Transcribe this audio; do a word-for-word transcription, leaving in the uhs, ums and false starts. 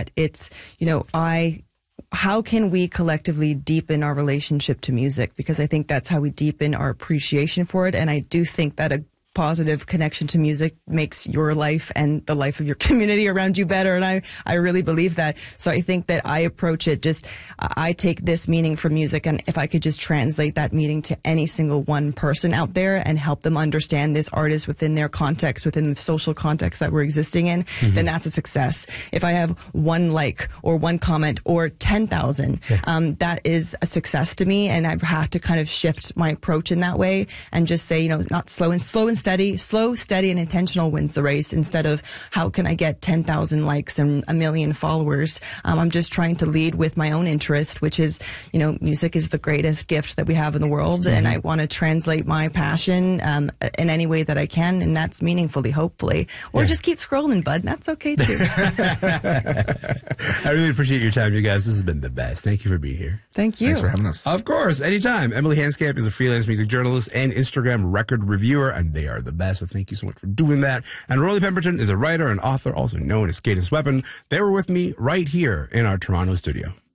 that it's, you know, I, how can we collectively deepen our relationship to music? Because I think that's how we deepen our appreciation for it. And I do think that a positive connection to music makes your life and the life of your community around you better. And I, I really believe that. So I think that I approach it just, I take this meaning from music, and if I could just translate that meaning to any single one person out there and help them understand this artist within their context, within the social context that we're existing in, mm-hmm. then that's a success. If I have one like or one comment or ten thousand, yeah. um, that is a success to me. And I've had to kind of shift my approach in that way and just say, you know, not slow and slow and steady, slow, steady, and intentional wins the race, instead of how can I get ten thousand likes and a million followers. Um, I'm just trying to lead with my own interest, which is, you know, music is the greatest gift that we have in the world. Mm-hmm. And I want to translate my passion um, in any way that I can. And that's meaningfully, hopefully. Or yeah. just keep scrolling, bud. That's okay, too. I really appreciate your time, you guys. This has been the best. Thank you for being here. Thank you. Thanks for having us. Of course, anytime. Emily Hanscamp is a freelance music journalist and Instagram record reviewer, and they are the best. So thank you so much for doing that. And Rolly Pemberton is a writer and author, also known as Cadence Weapon. They were with me right here in our Toronto studio.